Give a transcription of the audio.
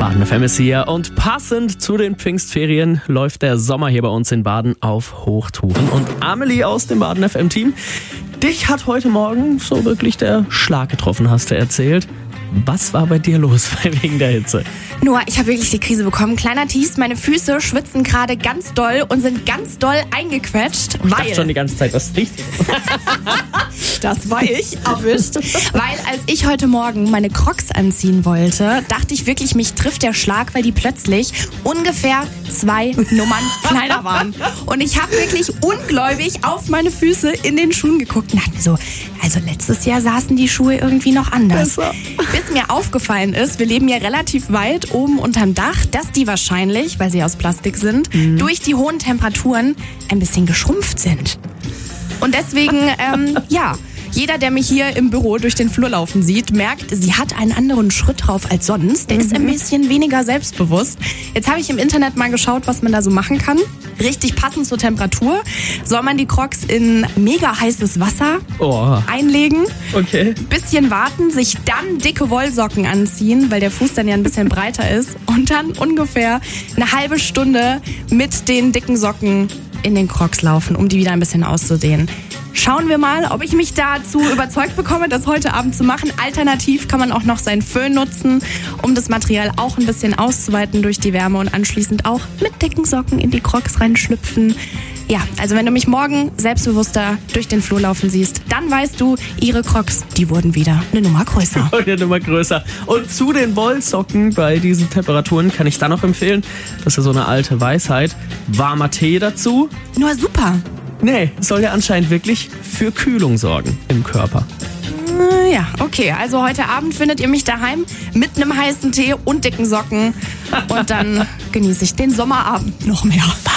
Baden FM ist hier und passend zu den Pfingstferien läuft der Sommer hier bei uns in Baden auf Hochtouren. Und Amelie aus dem Baden FM Team, dich hat heute Morgen so wirklich der Schlag getroffen, hast du erzählt. Was war bei dir los wegen der Hitze? Noah, ich habe wirklich die Krise bekommen. Kleiner Tease, meine Füße schwitzen gerade ganz doll und sind ganz doll eingequetscht. Ich dachte schon die ganze Zeit, was riecht hier? Das war ich, erwischt. Weil als ich heute Morgen meine Crocs anziehen wollte, dachte ich wirklich, mich trifft der Schlag, weil die plötzlich ungefähr 2 Nummern kleiner waren. Und ich habe wirklich ungläubig auf meine Füße in den Schuhen geguckt und dachte mir so, also letztes Jahr saßen die Schuhe irgendwie noch anders. Besser. Bis mir aufgefallen ist, wir leben ja relativ weit oben unterm Dach, dass die wahrscheinlich, weil sie aus Plastik sind, durch die hohen Temperaturen ein bisschen geschrumpft sind. Und deswegen, jeder, der mich hier im Büro durch den Flur laufen sieht, merkt, sie hat einen anderen Schritt drauf als sonst. Der ist ein bisschen weniger selbstbewusst. Jetzt habe ich im Internet mal geschaut, was man da so machen kann. Richtig passend zur Temperatur soll man die Crocs in mega heißes Wasser einlegen. Okay. Bisschen warten, sich dann dicke Wollsocken anziehen, weil der Fuß dann ja ein bisschen breiter ist. Und dann ungefähr eine halbe Stunde mit den dicken Socken in den Crocs laufen, um die wieder ein bisschen auszudehnen. Schauen wir mal, ob ich mich dazu überzeugt bekomme, das heute Abend zu machen. Alternativ kann man auch noch seinen Föhn nutzen, um das Material auch ein bisschen auszuweiten durch die Wärme und anschließend auch mit dicken Socken in die Crocs reinschlüpfen. Ja, also wenn du mich morgen selbstbewusster durch den Flur laufen siehst, dann weißt du, ihre Crocs, die wurden wieder eine Nummer größer. Eine Nummer größer. Und zu den Wollsocken bei diesen Temperaturen kann ich dann noch empfehlen, das ist ja so eine alte Weisheit, warmer Tee dazu. Nur super. Nee, soll ja anscheinend wirklich für Kühlung sorgen im Körper. Ja, okay. Also heute Abend findet ihr mich daheim mit einem heißen Tee und dicken Socken. Und dann genieße ich den Sommerabend noch mehr.